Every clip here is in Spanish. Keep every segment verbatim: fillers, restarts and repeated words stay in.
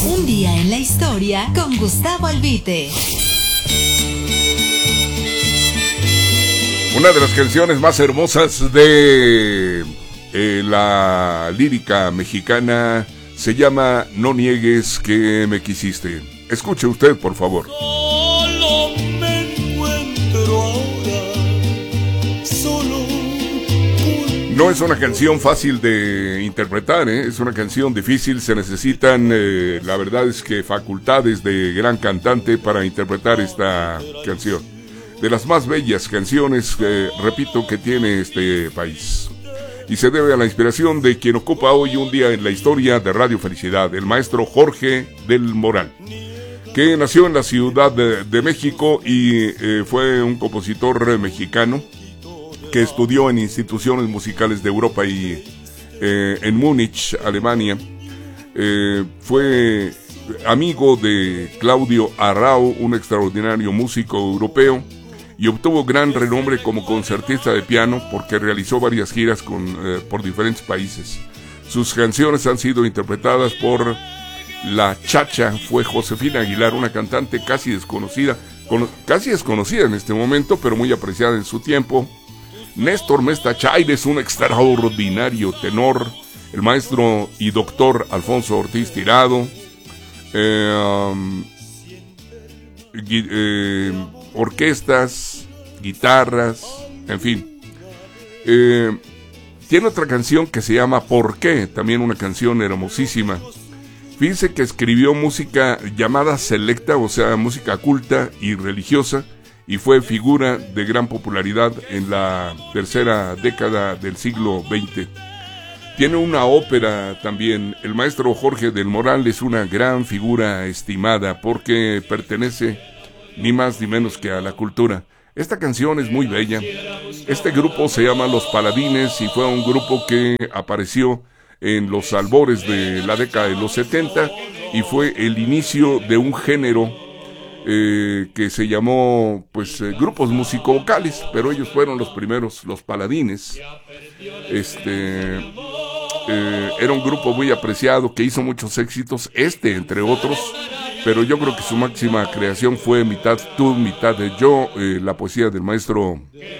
Un día en la historia con Gustavo Albite. Una de las canciones más hermosas de eh, la lírica mexicana se llama No niegues que me quisiste. Escuche usted, por favor. Solo me encuentro ahora, solo. No es una canción fácil de interpretar, ¿eh? Es una canción difícil, se necesitan, eh, la verdad es que facultades de gran cantante para interpretar esta canción. De las más bellas canciones, eh, repito, que tiene este país. Y se debe a la inspiración de quien ocupa hoy un día en la historia de Radio Felicidad, el maestro Jorge del Moral, que nació en la Ciudad de, de México y eh, fue un compositor mexicano que estudió en instituciones musicales de Europa y eh, en Múnich, Alemania. Eh, fue amigo de Claudio Arrau, un extraordinario músico europeo, y obtuvo gran renombre como concertista de piano porque realizó varias giras con, eh, por diferentes países. Sus canciones han sido interpretadas por la Chacha, fue Josefina Aguilar, una cantante casi desconocida, con, casi desconocida en este momento, pero muy apreciada en su tiempo. Néstor Mesta Chaires, un extraordinario tenor, el maestro y doctor Alfonso Ortiz Tirado, eh, um, gui, eh, orquestas, guitarras, en fin. Eh, tiene otra canción que se llama ¿Por qué? También una canción hermosísima. Fíjense que escribió música llamada selecta, o sea, música culta y religiosa, y fue figura de gran popularidad en la tercera década del siglo veinte. Tiene una ópera también. El maestro Jorge del Moral es una gran figura estimada porque pertenece ni más ni menos que a la cultura. Esta canción es muy bella. Este grupo se llama Los Paladines y fue un grupo que apareció en los albores de la década de los setenta y fue el inicio de un género Eh, que se llamó pues eh, grupos musicovocales, pero ellos fueron los primeros, los Paladines. Este eh, era un grupo muy apreciado que hizo muchos éxitos, este entre otros, pero yo creo que su máxima creación fue Mitad tú, mitad de yo, eh, la poesía del maestro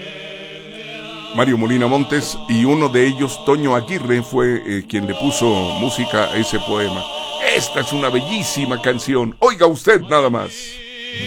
Mario Molina Montes, y uno de ellos, Toño Aguirre, fue eh, quien le puso música a ese poema. Esta es una bellísima canción, oiga usted nada más.